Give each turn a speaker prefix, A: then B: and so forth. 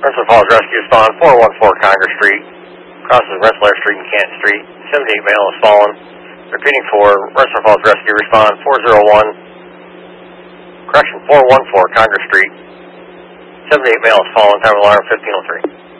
A: Rensselaer Falls Rescue respond 414 Congress Street. Crosses Rensselaer Street and Canton Street. 78 male has fallen. Repeating for Rensselaer Falls Rescue respond 414 Congress Street. 78 male has fallen. Time of alarm 1503.